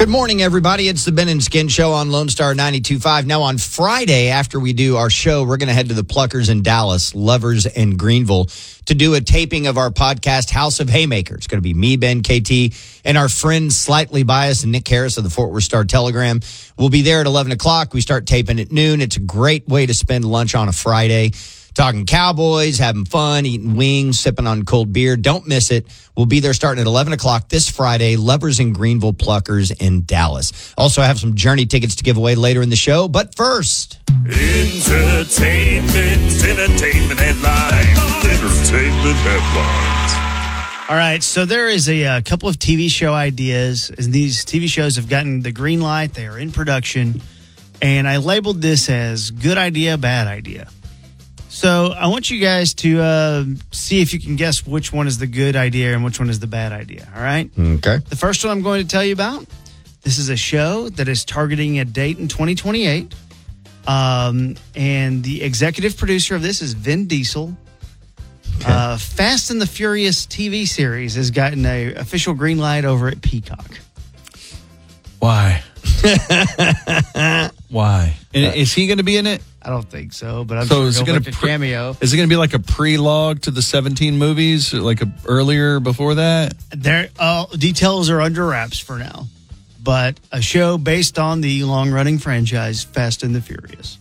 Good morning, everybody. It's the Ben and Skin Show on Lone Star 92.5. Now, on Friday, after we do our show, we're going to head to the Pluckers in Dallas, Lovers in Greenville, to do a taping of our podcast, House of Haymaker. It's going to be me, Ben, KT, and our friend Slightly Biased and Nick Harris of the Fort Worth Star-Telegram. We'll be there at 11 o'clock. We start taping at noon. It's a great way to spend lunch on a Friday. Talking Cowboys, having fun, eating wings, sipping on cold beer. Don't miss it. We'll be there starting at 11 o'clock this Friday. Lovers in Greenville, Pluckers in Dallas. Also, I have some Journey tickets to give away later in the show. But first... Entertainment headlines. All right, so there is a couple of TV show ideas. And these TV shows have gotten the green light. They are in production. And I labeled this as good idea, bad idea. So I want you guys to see if you can guess which one is the good idea and which one is the bad idea, all right? Okay. The first one I'm going to tell you about, this is a show that is targeting a date in 2028. And the executive producer of this is Vin Diesel. Okay. Fast and the Furious TV series has gotten an official green light over at Peacock. Why? Why? Is he going to be in it? I don't think so, but I'm sure he'll make a cameo. Is it going to be like a pre-log to the 17 movies, like earlier before that? Details are under wraps for now, but a show based on the long-running franchise Fast and the Furious.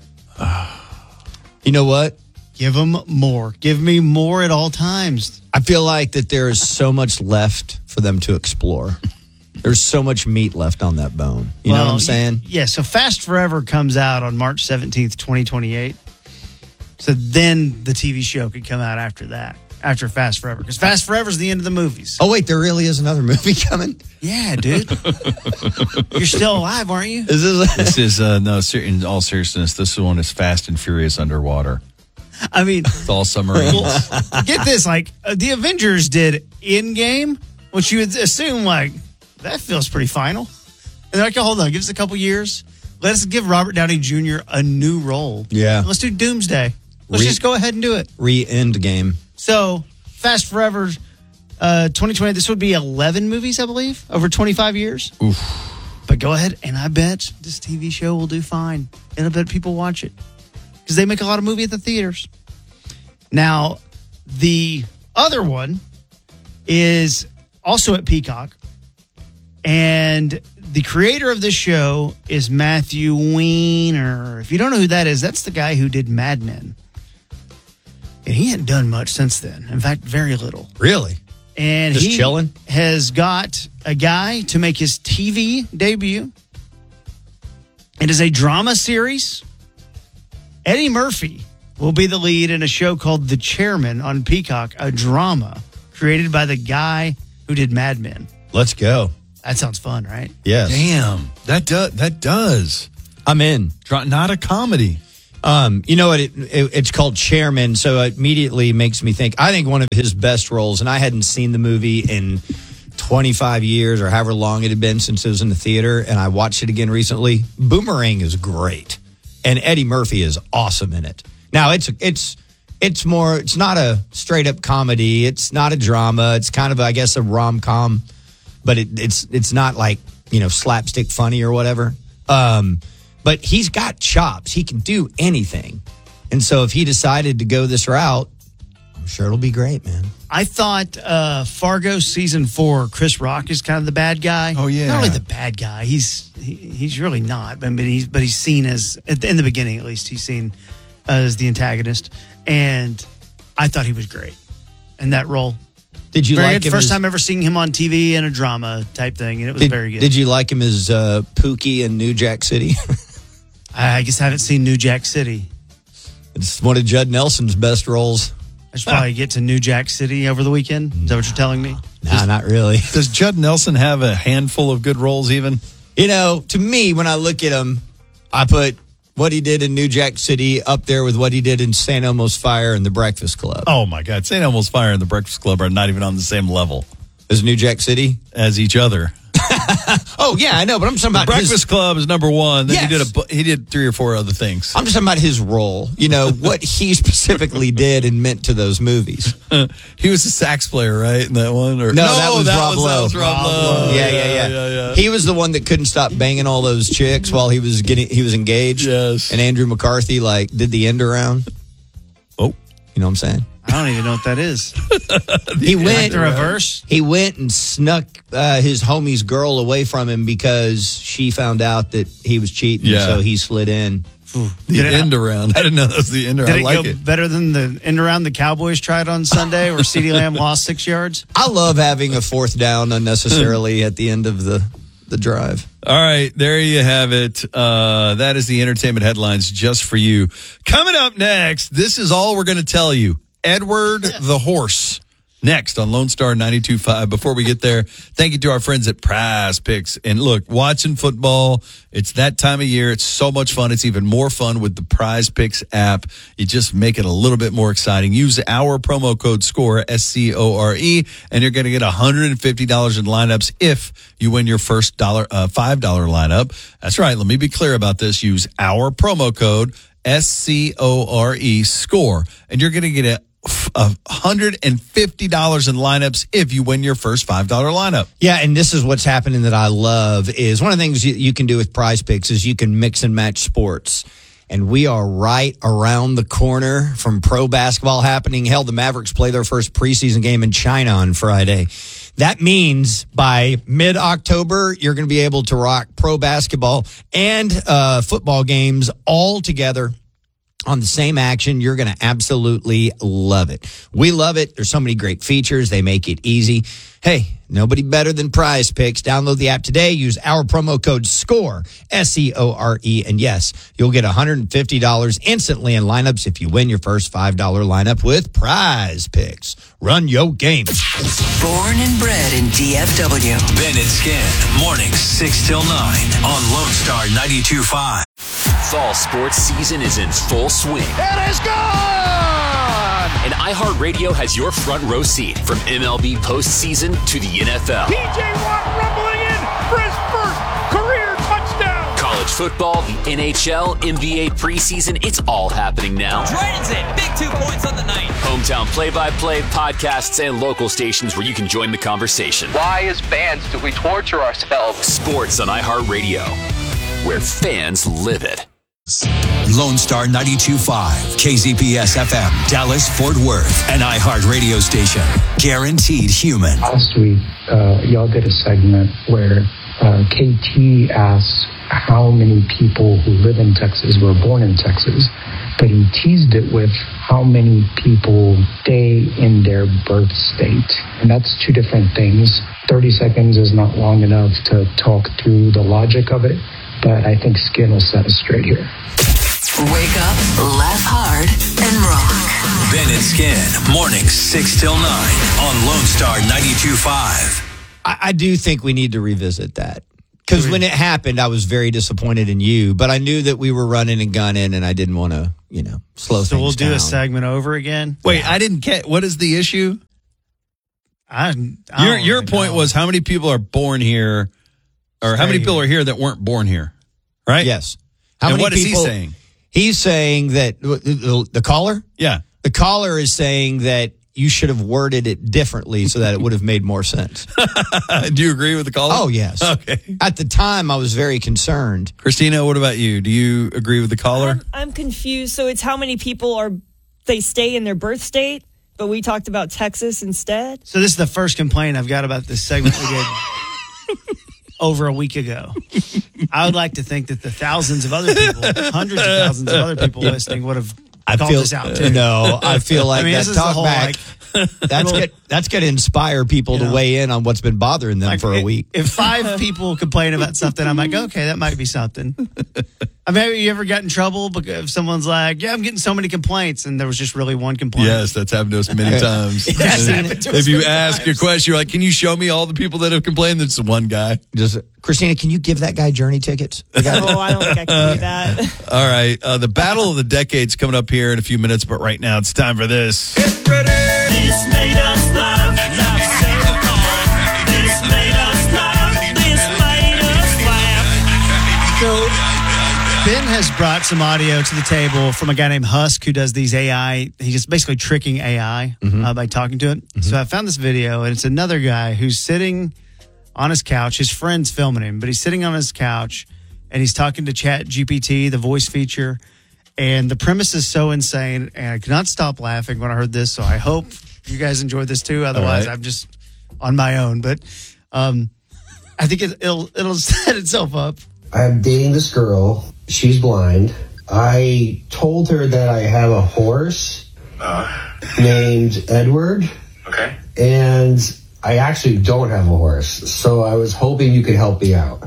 You know what? Give them more. Give me more at all times. I feel like that there is so much left for them to explore. There's so much meat left on that bone. You know what I'm saying? Yeah, so Fast Forever comes out on March 17th, 2028. So then the TV show could come out after that, after Fast Forever. Because Fast Forever is the end of the movies. Oh, wait, there really is another movie coming? Yeah, dude. You're still alive, aren't you? This is, in all seriousness, this one is Fast and Furious underwater. I mean, it's all submarines. Well, get this, the Avengers did Endgame, which you would assume, that feels pretty final. And they're like, hold on, give us a couple years. Let's give Robert Downey Jr. a new role. Yeah. Let's do Doomsday. Let's just go ahead and do it. End game. So, Fast Forever 2020, this would be 11 movies, I believe, over 25 years. Oof. But go ahead, and I bet this TV show will do fine. And I bet people watch it. Because they make a lot of movie at the theaters. Now, the other one is also at Peacock. And the creator of this show is Matthew Weiner. If you don't know who that is, that's the guy who did Mad Men. And he hadn't done much since then. In fact, very little. Really? And just he chilling? Has got a guy to make his TV debut. It is a drama series. Eddie Murphy will be the lead in a show called The Chairman on Peacock, a drama created by the guy who did Mad Men. Let's go. That sounds fun, right? Yes. Damn, that does. I'm in. Not a comedy. You know what? It's called Chairman, so it immediately makes me think. I think one of his best roles, and I hadn't seen the movie in 25 years or however long it had been since it was in the theater, and I watched it again recently. Boomerang is great, and Eddie Murphy is awesome in it. Now it's not a straight up comedy. It's not a drama. It's kind of, I guess, a rom-com. But it's not like, slapstick funny or whatever. But he's got chops. He can do anything. And so if he decided to go this route, I'm sure it'll be great, man. I thought Fargo season 4, Chris Rock is kind of the bad guy. Oh, yeah. Not really the bad guy. He's really not. But he's seen as, in the beginning at least, he's seen as the antagonist. And I thought he was great in that role. Did you like him? First time ever seeing him on TV in a drama type thing, and it was very good. Did you like him as Pookie in New Jack City? I guess I haven't seen New Jack City. It's one of Judd Nelson's best roles. I should probably get to New Jack City over the weekend. Is that what you're telling me? Nah, not really. Does Judd Nelson have a handful of good roles even? To me, when I look at him, I put what he did in New Jack City up there with what he did in St. Elmo's Fire and The Breakfast Club. Oh, my God. St. Elmo's Fire and The Breakfast Club are not even on the same level. As New Jack City? As each other. Oh, yeah, I know, but I'm talking about Breakfast Club is number one. Then Yes. he did 3 or 4 other things. I'm just talking about his role. You know, what he specifically did and meant to those movies. He was a sax player, right, in that one? Or, No, that was Rob Lowe. That was Rob Lowe. Yeah. He was the one that couldn't stop banging all those chicks while he was engaged. Yes. And Andrew McCarthy, did the end around. Oh. You know what I'm saying? I don't even know what that is. He went The reverse? He went and snuck his homie's girl away from him because she found out that he was cheating. Yeah. So he slid in. The end around. I didn't know that was the end around. Did I it like go it. better than the end around the Cowboys tried on Sunday where CeeDee Lamb lost 6 yards? I love having a fourth down unnecessarily at the end of the drive. All right, there you have it. That is the entertainment headlines just for you. Coming up next, this is all we're going to tell you. Edward the Horse. Next on Lone Star 92.5. Before we get there, thank you to our friends at Prize Picks. And look, watching football, it's that time of year. It's so much fun. It's even more fun with the Prize Picks app. You just make it a little bit more exciting. Use our promo code SCORE, SCORE, and you're going to get $150 in lineups if you win your first $5 lineup. That's right. Let me be clear about this. Use our promo code SCORE, SCORE, and you're going to get $150 in lineups if you win your first $5 lineup. Yeah, and this is what's happening that I love is one of the things you can do with Prize Picks is you can mix and match sports. And we are right around the corner from pro basketball happening. Hell, the Mavericks play their first preseason game in China on Friday. That means by mid-October, you're going to be able to rock pro basketball and football games all together on the same action. You're going to absolutely love it. We love it. There's so many great features. They make it easy. Hey, nobody better than Prize Picks. Download the app today. Use our promo code SCORE, SCORE. And yes, you'll get $150 instantly in lineups if you win your first $5 lineup with Prize Picks. Run your game. Born and bred in DFW. Ben and Skin, mornings 6 till 9 on Lone Star 92.5. Fall sports season is in full swing. It is gone! And iHeartRadio has your front row seat from MLB postseason to the NFL. P.J. Watt rumbling in for his first career touchdown. College football, the NHL, NBA preseason, it's all happening now. Dragons in, big 2 points on the night. Hometown play-by-play, podcasts, and local stations where you can join the conversation. Why, as fans, do we torture ourselves? Sports on iHeartRadio, where fans live it. Lone Star 92.5, KZPS FM, Dallas, Fort Worth, an iHeart radio station. Guaranteed human. Last week, y'all did a segment where KT asked how many people who live in Texas were born in Texas, but he teased it with how many people stay in their birth state. And that's two different things. 30 seconds is not long enough to talk through the logic of it, but I think Skin will set us straight here. Wake up, laugh hard, and rock. Ben and Skin, mornings 6 till 9 on Lone Star 92.5. I do think we need to revisit that. Because when it happened, I was very disappointed in you, but I knew that we were running and gunning, and I didn't want to, slow things down. So we'll do a segment over again? Wait, I didn't get, what is the issue? Your point was how many people are born here, or how many people are here that weren't born here, right? Yes. And what is he saying? He's saying that the caller? Yeah. The caller is saying that you should have worded it differently so that it would have made more sense. Do you agree with the caller? Oh, yes. Okay. At the time, I was very concerned. Christina, what about you? Do you agree with the caller? I'm confused. So it's how many people they stay in their birth state, but we talked about Texas instead? So this is the first complaint I've got about this segment we did over a week ago. I would like to think that the thousands of other people, hundreds of thousands of other people listening would have called this out too. No, I feel like this that is the talk whole, back. That's going to inspire people to weigh in on what's been bothering them for a week. If 5 people complain about something, I'm like, okay, that might be something. I mean, have you ever got in trouble because someone's like, yeah, I'm getting so many complaints, and there was just really one complaint? Yes, that's happened to us many times. If you ask a question, you're like, can you show me all the people that have complained? There's one guy. Just Christina, can you give that guy Journey tickets? I don't think I can do that. All right. The Battle of the Decade's coming up here in a few minutes, but right now it's time for this. Get ready. This made us laugh. This made us laugh. This made us Ben has brought some audio to the table from a guy named Husk who does these AI. He's just basically tricking AI by talking to it. So I found this video, and it's another guy who's sitting on his couch. His friend's filming him, but he's sitting on his couch, and he's talking to ChatGPT, the voice feature. And the premise is so insane, and I could not stop laughing when I heard this, so I hope you guys enjoyed this too. Otherwise, I'm just on my own. But I think it'll set itself up. I'm dating this girl. She's blind. I told her that I have a horse named Edward. Okay. And I actually don't have a horse. So I was hoping you could help me out.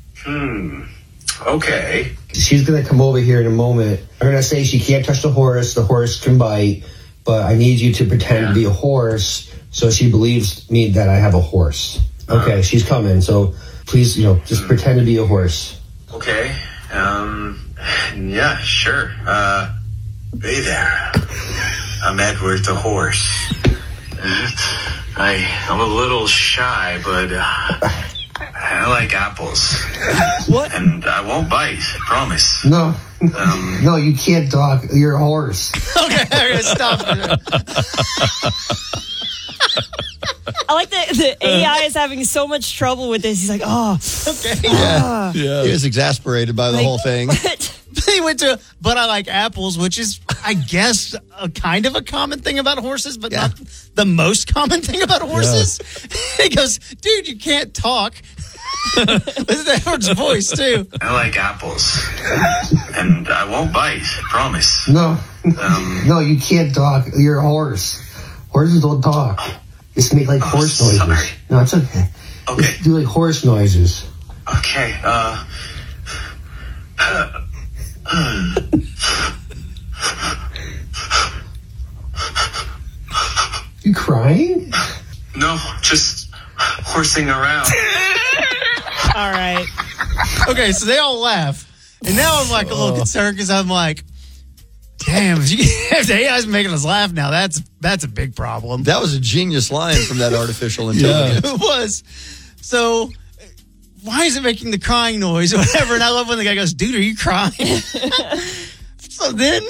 Okay. She's going to come over here in a moment. I'm going to say she can't touch the horse. The horse can bite. But I need you to pretend to be a horse so she believes me that I have a horse. Okay, she's coming. So please, just pretend to be a horse. Okay. Yeah, sure. Hey there. I'm Edward the horse. I'm a little shy, but I like apples. What? And I won't bite, promise. No. No, you can't talk. You're a horse. Okay, stop. I like that the AI is having so much trouble with this. He's like, okay. Yeah. He was exasperated by the whole thing. He went to, but I like apples, which is, I guess, a kind of a common thing about horses, but not the most common thing about horses. Yeah. He goes, dude, you can't talk. With Edward's voice, too. I like apples. And I won't bite, promise. No. No, you can't talk. You're a horse. Horses don't talk. Just make like horse noises. Sorry. No, it's okay. Okay. Just do like horse noises. Okay, You crying? No, just horsing around. all right. Okay, so they all laugh. And now I'm like a little concerned because I'm like, damn, if the AI's making us laugh now, that's a big problem. That was a genius line from that artificial intelligence. It was. So why is it making the crying noise or whatever? And I love when the guy goes, dude, are you crying? So then,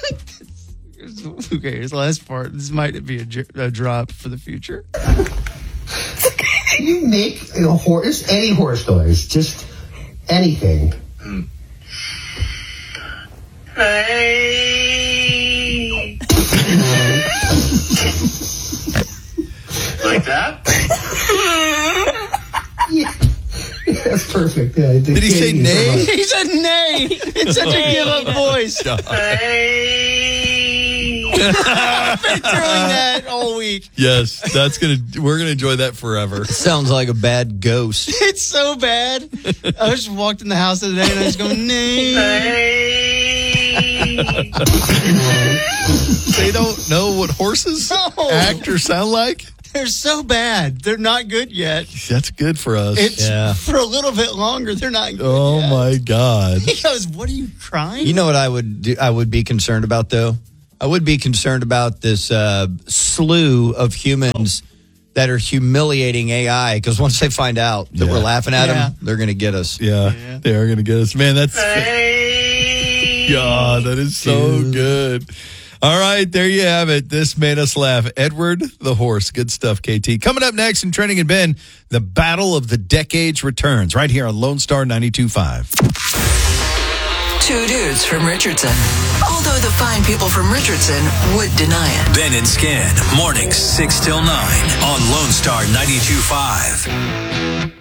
okay, here's the last part. This might be a drop for the future. Can you make a horse, any horse noise, just anything? Hey. Like that? Yeah. That's perfect. Yeah, Did he say nay? He said nay in such a give-up voice. Hey. I've been doing that all week. Yes, we're gonna enjoy that forever. Sounds like a bad ghost. It's so bad. I just walked in the house the other day and I was going, nay. They don't know what horses act or sound like? They're so bad. They're not good yet. That's good for us. For a little bit longer, they're not good yet. My God. He goes, what are you crying? You know what I would do? I would be concerned about, though? I would be concerned about this slew of humans that are humiliating AI, because once they find out that we're laughing at them, they're going to get us. Yeah, they are going to get us. Man, that's... God, that is so good. All right, there you have it. This made us laugh. Edward the horse. Good stuff, KT. Coming up next in Trending and Ben, the Battle of the Decades returns right here on Lone Star 92.5. Two dudes from Richardson. Although the fine people from Richardson would deny it. Ben and Scan, mornings 6 till 9 on Lone Star 92.5.